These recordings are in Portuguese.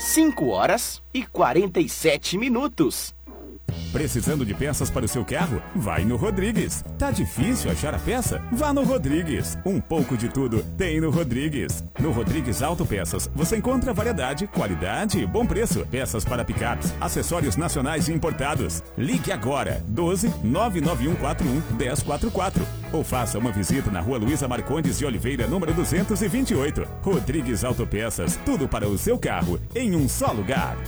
5h47. Precisando de peças para o seu carro? Vai no Rodrigues. Tá difícil achar a peça? Vá no Rodrigues. Um pouco de tudo tem no Rodrigues. No Rodrigues Autopeças você encontra variedade, qualidade e bom preço. Peças para picapes, acessórios nacionais e importados. Ligue agora 12 99141 1044 ou faça uma visita na Rua Luísa Marcondes de Oliveira, número 228. Rodrigues Autopeças, tudo para o seu carro em um só lugar.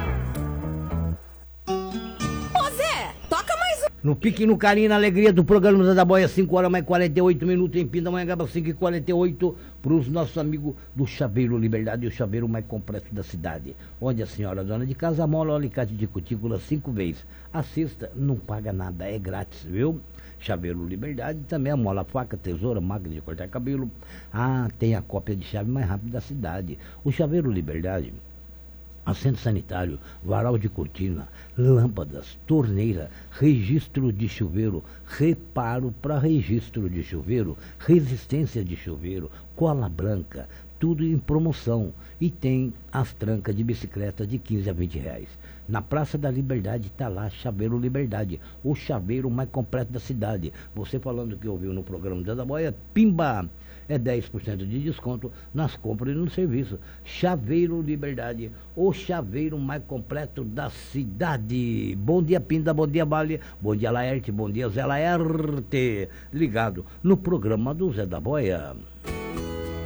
No pique, no carinho, na alegria do programa Zé da Boia, 5h mais 48 minutos, em Pindamonhangaba, 5h48, para os nossos amigos do Chaveiro Liberdade, o chaveiro mais completo da cidade, onde a senhora dona de casa mola o alicate de cutícula 5 vezes. A sexta não paga nada, é grátis, viu? Chaveiro Liberdade também amola faca, tesoura, máquina de cortar cabelo. Ah, tem a cópia de chave mais rápida da cidade. O Chaveiro Liberdade, assento sanitário, varal de cortina, lâmpadas, torneira, registro de chuveiro, reparo para registro de chuveiro, resistência de chuveiro, cola branca, tudo em promoção. E tem as trancas de bicicleta de 15 a 20 reais. Na Praça da Liberdade está lá, Chaveiro Liberdade, o chaveiro mais completo da cidade. Você falando que ouviu no programa Zé da Boia, pimba! É 10% de desconto nas compras e no serviço. Chaveiro Liberdade, o chaveiro mais completo da cidade. Bom dia, Pinda, bom dia, Vale, bom dia, Laerte, bom dia, Zé Laerte. Ligado no programa do Zé da Boia.